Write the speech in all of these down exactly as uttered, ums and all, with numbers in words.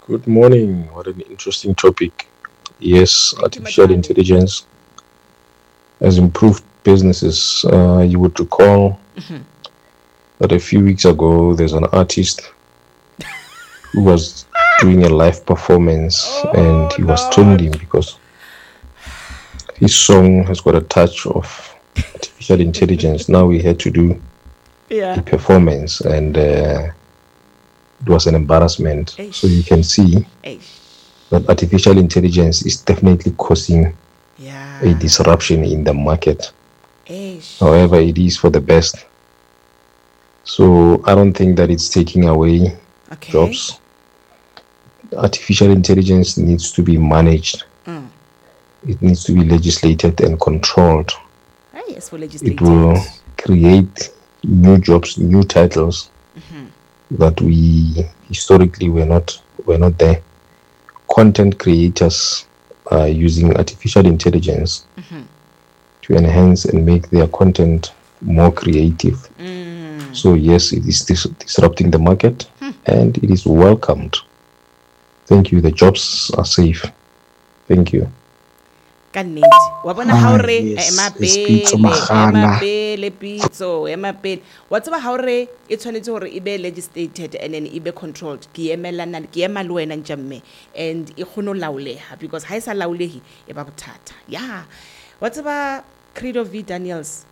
Good morning. What an interesting topic. Yes, Thank you, artificial Mathabi. intelligence has improved businesses. Uh, you would recall that a few weeks ago, there's an artist who was doing a live performance and Oh, he was Lord. trending because his song has got a touch of artificial intelligence. Now we had to do a Yeah. performance and uh, it was an embarrassment. So you Eish. can see Eish. that artificial intelligence is definitely causing Yeah. a disruption in the market. Eish. However, it is for the best. So I don't think that it's taking away Okay. jobs. Artificial intelligence needs to be managed. Mm. It needs to be legislated and controlled. Ah, yes, for It legislated. will create new jobs, new titles that we historically were not were not there. Content creators are using artificial intelligence to enhance and make their content more creative. Mm. So yes, it is dis- disrupting the market and it is welcomed. Thank you. The jobs are safe. Thank you. Ka nnete wa bona ha o Ah, re yes, ema it's Pitso pele ema Magana. pele pitso ema pele wa tseba ha o re e tshwanetse hore e be legislated and then e be controlled ke emelana ke ema le wena njamme and e khono laoleha because ha e sa laolehi e ba bothata yeah wa tseba Credo V Daniels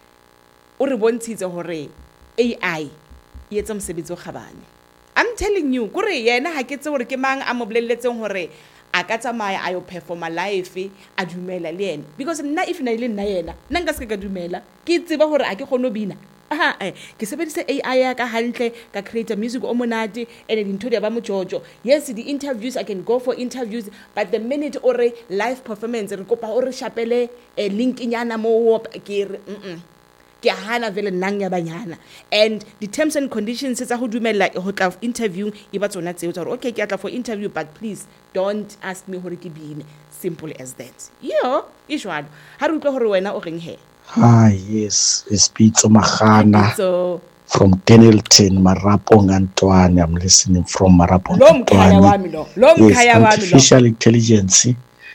o re bontshitse hore A I e etsa mosebetsi o kgabane. I'm telling you kore yena ha ke tse hore ke mang a mo bolelletseng hore a ka tsamaya a yo performa live a dumela le yena because nna if na ile nna yena nna nka se ka dumela ke tseba hore a ke kgone bina aha eh ke sebedisa A I ya ka hantle ka create music o monate and dintho di ba mojojo yes the interviews I can go for interviews but the minute or live performance re kopa o re shapele eh, link nyana mo ke re mm ke hana vele nang ya banyana and the terms and conditions tsa go dumela ho tla interview e ba tsona tseo tsa gore okay ke atla for interview but please don't ask me hore ke bine simple as that yo e jwalo ha re utlwa hore wena o reng he Ah, yes, it's Pitso Magana so from Dennilton, Marapo Ngantwane. I'm listening from Marapo lo mkhaya Ngantwane. wami lo lo Yes, mkhaya wami lo artificial intelligence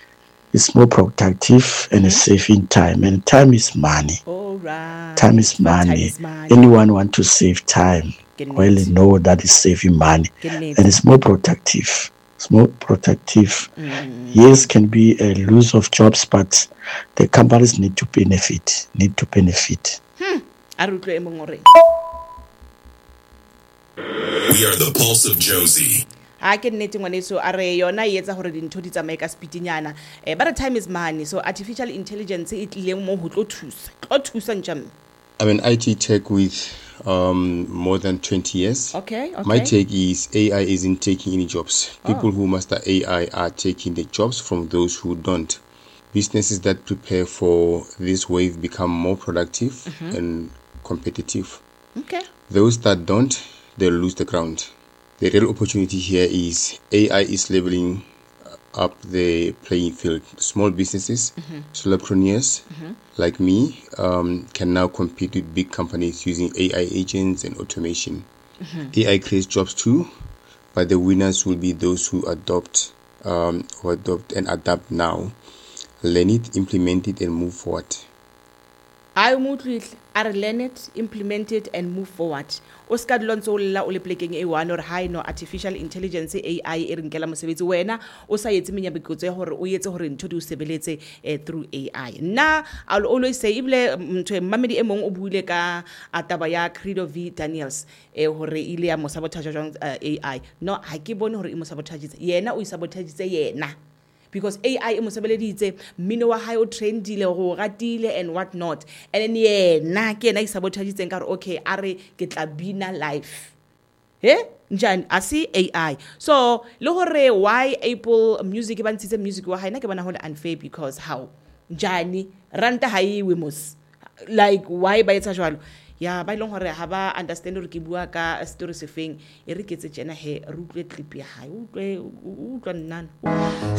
is more productive and is saving time. And time is money. all right Time is but time money. is money Anyone want to save time? Ke Well, nnete. you know that is saving money. Ke nnete. And it's more productive. It's more productive. Yes, can be a loss of jobs, but the companies need to benefit. Need to benefit. a re utlwe e mong o reng We are the pulse of Josie. ha ke nnete ngwaneso a re yona e etsa hore dintho di tsamaye ka speedinyana eh but time is money so artificial intelligence e tlileng mo ho tlo thusa tlo thusa njamme I'm an I T tech with um, more than twenty years. okay okay My take is A I isn't taking any jobs. People who master A I are taking the jobs from those who don't. Businesses that prepare for this wave become more productive and competitive. okay Those that don't, they'll lose the ground. The real opportunity here is A I is leveling up the playing field. Small businesses, solopreneurs like me um, can now compete with big companies using A I agents and automation. A I creates jobs too, but the winners will be those who adopt, um, who adopt and adapt now, learn it, implement it, and move forward. I utlwile a re learn it implement it and move forward o ska dilontswe o lla o le plekeng e one or high no artificial intelligence A I e re nkela mosebetsi wena o sa etse menyabekotso ya hore o etse hore ntho di o sebeletse eh, through A I na I'll always say ibile mntho mmamedi e mong o buile ka ataba ya Credo V Daniels eh hore ile ya mo sabotage jwang uh, A I no ha ke bone hore e mo sabotage yena o e sabotage yena because A I e mo sebeleditse mmino wa hae o trendile go ratile and what not and then yena ke yena e sabotagitseng ka re okay are ke tla bina live he njani asi A I so le hore why Apple Music ba ntshitse music wa hae na ke bona ho le unfair because how njani ranta haiwe mos like why ba etsa jwalo ya ba ileng hore ha ba understand hore ke bua ka story se feng e re ke tse tsena he re utlwe clip ya hae utlwe utlwa nnana